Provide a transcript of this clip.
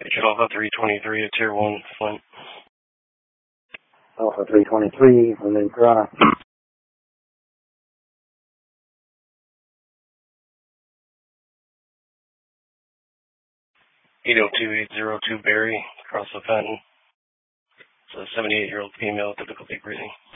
Pitch it Alpha 323 at Tier 1, Flint. Alpha 323, and then Piranha. 802802 Barry, across the Fenton. It's a 78-year-old female, difficulty breathing.